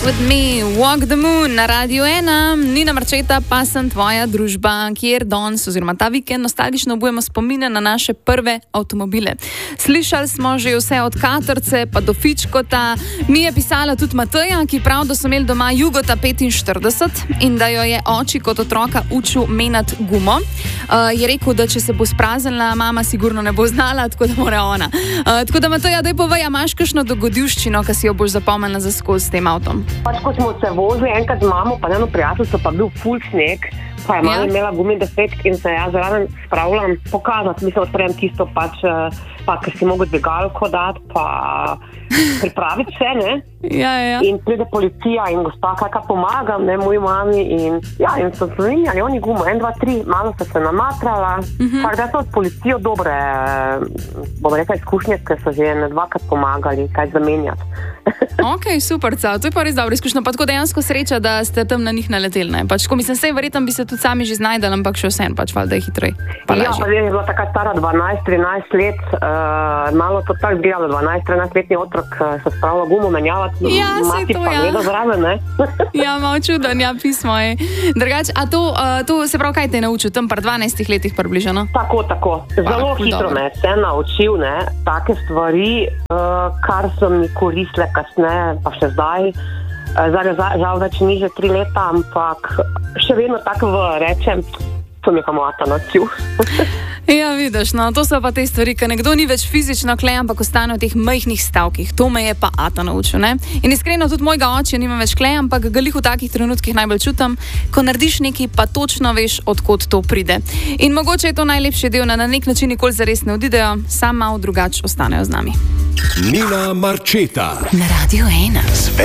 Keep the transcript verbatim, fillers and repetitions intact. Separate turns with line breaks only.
With me, Walk the Moon na Radio ena, Nina Marčeta, pa sem tvoja družba, kjer danes oziroma ta vikend nostalgično obujemo spomine na naše prve avtomobile. Slišali smo že vse od Katrce pa do Fičkota. Mi je pisala tudi Mateja, ki pravi, da so imeli doma Jugota petinštirideset in da jo je oči kot otroka učil menjati gumo. Uh, je rekel, da če se bo spraznila, mama sigurno ne bo znala, tako da mora ona. Uh, tako da Mateja, daj povej, imaš kakšno dogodivščino, ki si jo boš zapomnila za skozi s tem avtom?
Pač, ko smo se vozili enkrat z mamo, pa eno prijateljstvo, pa bil ful sneg, pa je mama ja. imela gumi defekt in se jaz zraven spravljam pokazati. Mislim, odprem tisto, pač, pa, ker si mogel dvigalko dati, pa pripraviti vse, ne?
Ja, ja.
In pride policija in gospa, kaj pomagam, ne, moji mami in ja, in so se menjali oni gumo, en, dva, tri, malo so se namatrala, uh-huh. tako da so od policijo dobre, bom rekla, izkušnje, ker so že ne dvakrat pomagali, kaj zamenjati.
Ok, super, cav. To je pa res dobro izkušnja, pa tako dejansko sreča, da ste tam na njih naleteli, ne? Pač, ko mislim, sej verjetno bi se tudi sami že znajdali, ampak še vsem, pač, valjda je hitrej. Pa
ja, pa je bila taka stara dvanajst trinajst let, uh, malo to tako zgledalo, dvanajst trinajst letni otrok uh, se spravila gumo menjavati.
Ja,
mati
to,
pa
ja.
gleda zraven, ne?
Ja, malo čuden, ja, pismo je. Drugač, a to, uh, to se pravi, kaj te je naučil, tam par dvanajstih letih približno?
Tako, tako. Zelo pa, hitro me se naučil, ne, take stvari, uh, kar so mi koristile kasneje, pa še zdaj. Uh, zdaj, žal več ni že tri leta, ampak še vedno tako rečem, to mi je pa mata naučil.
Ja, vidiš, no, to so pa te stvari, ker nekdo ni več fizično klej, ampak ostane v teh majhnih stavkih. To me je pa ata naučil, ne? In iskreno tudi mojega očija nima več klej, ampak ga glih v takih trenutkih najbolj čutim, ko narediš nekaj, pa točno veš, odkot to pride. In mogoče je to najlepši del, na nek način nikoli zares ne odidejo, sam malo drugače ostanejo z nami.
Nina Marčeta
na Radio ena.